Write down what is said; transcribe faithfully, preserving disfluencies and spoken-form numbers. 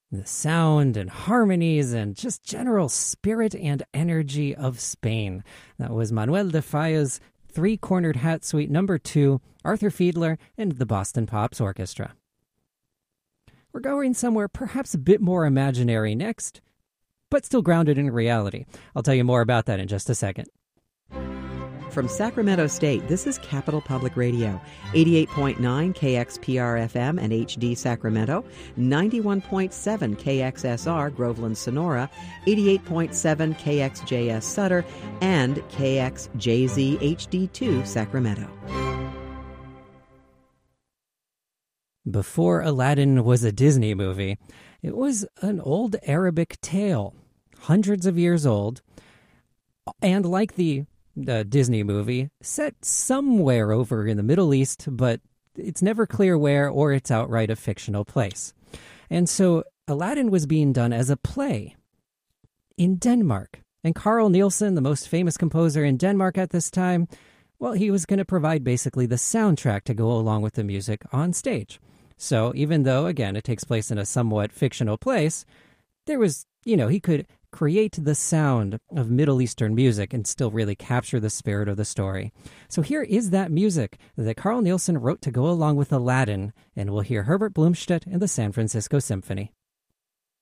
the sound and harmonies and just general spirit and energy of Spain. That was Manuel de Falla's Three-Cornered Hat Suite number two, Arthur Fiedler, and the Boston Pops Orchestra. We're going somewhere perhaps a bit more imaginary next, but still grounded in reality. I'll tell you more about that in just a second. From Sacramento State, this is Capital Public Radio, eighty-eight point nine K X P R F M and H D Sacramento, ninety-one point seven K X S R Groveland Sonora, eighty-eight point seven K X J S Sutter, and K X J Z H D two Sacramento. Before Aladdin was a Disney movie, it was an old Arabic tale, hundreds of years old, and like the The Disney movie, set somewhere over in the Middle East, but it's never clear where, or it's outright a fictional place. And so Aladdin was being done as a play in Denmark. And Carl Nielsen, the most famous composer in Denmark at this time, well, he was going to provide basically the soundtrack to go along with the music on stage. So even though, again, it takes place in a somewhat fictional place, there was, you know, he could create the sound of Middle Eastern music and still really capture the spirit of the story. So here is that music that Carl Nielsen wrote to go along with Aladdin, and we'll hear Herbert Blomstedt and the San Francisco Symphony.